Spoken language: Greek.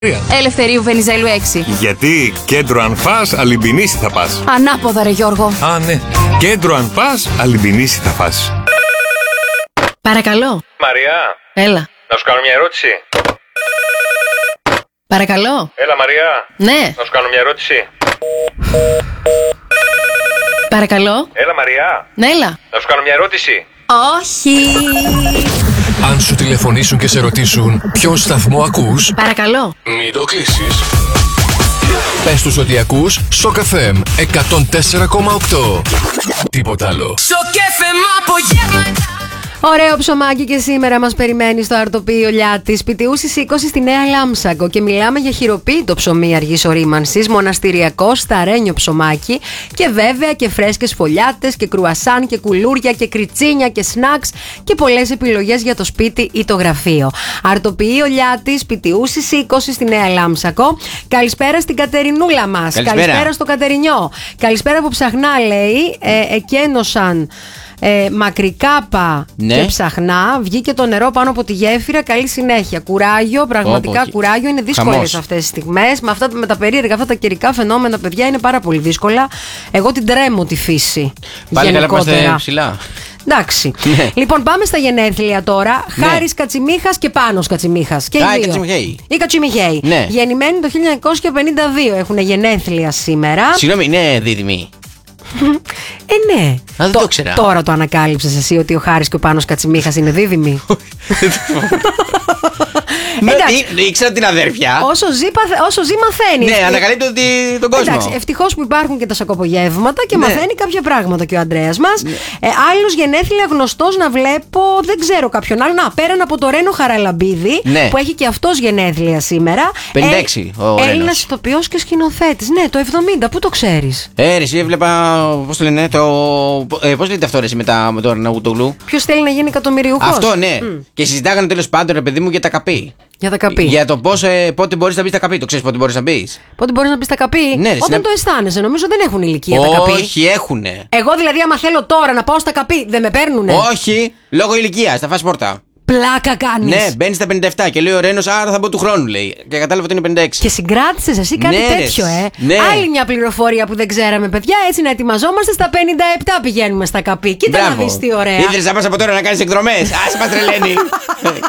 Ελευθερίου Βενιζέλου 6. Γιατί κέντρο αν φας, Αλυμπινίσι θα πας. Ανάποδα ρε Γιώργο. Α, ναι. Κέντρο αν πας, Αλυμπινίσι θα πας. Παρακαλώ. Μαριά, Έλα. να σου κάνω μια ερώτηση. Παρακαλώ. Έλα Μαριά, Ναι. να σου κάνω μια ερώτηση. Παρακαλώ. Έλα Μαριά, Ναι, έλα. να σου κάνω μια ερώτηση. Όχι. Αν σου τηλεφωνήσουν και σε ρωτήσουν ποιο σταθμό ακούς, Παρακαλώ. μην το κλείσεις. Πες τους ότι ακούς Shock FM 104,8. Τίποτα άλλο. Ωραίο ψωμάκι και σήμερα μας περιμένει στο αρτοπείο Λιάτη. Σπιτιούσης 20 στη Νέα Λάμψαγκο και μιλάμε για χειροποίητο ψωμί αργής ορίμανσης, μοναστηριακό σταρένιο ψωμάκι και βέβαια και φρέσκες φωλιάτες και κρουασάν και κουλούρια και κριτσίνια και σνακς και πολλές επιλογές για το σπίτι ή το γραφείο. Αρτοπείο Λιάτη, Σπιτιούσης 20 στη Νέα Λάμψαγκο. Καλησπέρα στην Κατερινούλα μας. Καλησπέρα στο Κατερινιό. Καλησπέρα που ψαχνά, λέει. Εκένωσαν. Μακρικάπα και ψαχνά. Βγήκε το νερό πάνω από τη γέφυρα. Καλή συνέχεια. Κουράγιο, πραγματικά κουράγιο. Είναι δύσκολες αυτές τις στιγμές. Με τα περίεργα αυτά τα καιρικά φαινόμενα, παιδιά, είναι πάρα πολύ δύσκολα. Εγώ την τρέμω τη φύση. Πάλι καλά που είμαστε ψηλά. Εντάξει. Λοιπόν, πάμε στα γενέθλια τώρα. Χάρης Κατσιμίχας και Πάνος Κατσιμίχας. Και οι δύο. Η Κατσιμιχαίοι. Γεννημένοι το 1952 έχουν γενέθλια σήμερα. Συγγνώμη, είναι δίδυμοι. Ναι. Δεν το ξέρα. Τώρα το ανακάλυψες εσύ ότι ο Χάρης και ο Πάνος Κατσιμίχας είναι δίδυμοι. Ήξερα την αδέρφια. Όσο ζει μαθαίνει. Ναι, ανακαλύπτει τον κόσμο. Εντάξει, ευτυχώς που υπάρχουν και τα σακοπογεύματα και μαθαίνει κάποια πράγματα και ο Ανδρέας μας. Άλλος γενέθλια γνωστός να βλέπω, δεν ξέρω κάποιον άλλο. πέραν από το Ρένο Χαραλαμπίδη, που έχει και αυτός γενέθλια σήμερα. 56 ο Ρένος. Έλληνας ηθοποιός και σκηνοθέτης. Ναι, το 70, πού το ξέρεις? Εσύ έβλεπα, πώς το λένε, πώς λέγεται αυτό με το Αρναούτογλου. Ποιος θέλει να γίνει εκατομμυριούχος? Αυτό, ναι. Και συζητάγανε τέλος πάντων, ρε παιδί μου, για τα καπί. Για τα καπί. Για το πότε μπορείς να μπεις στα καπί. Το ξέρεις πότε μπορείς να μπεις? Πότε μπορείς να μπεις στα καπί? Ναι, όταν το αισθάνεσαι. Νομίζω δεν έχουν ηλικία τα καπί. Όχι, έχουνε. Εγώ δηλαδή, άμα θέλω τώρα να πάω στα καπί, δεν με παίρνουνε? Όχι, λόγω ηλικίας, θα φας πόρτα. Πλάκα κάνεις. Ναι, μπαίνει στα 57 και λέει ο Ρένος, άρα θα μπω του χρόνου, λέει. Και κατάλαβα ότι είναι 56. Και συγκράτησες εσύ κάτι τέτοιο, Ναι. Άλλη μια πληροφορία που δεν ξέραμε, παιδιά. Έτσι να ετοιμαζόμαστε, στα 57 πηγαίνουμε στα καπί. Κοίτα να δεις τι ωραία. Ήθελες να πας από τώρα να κάνεις εκδρομές. Άσε μας τρελαίνει.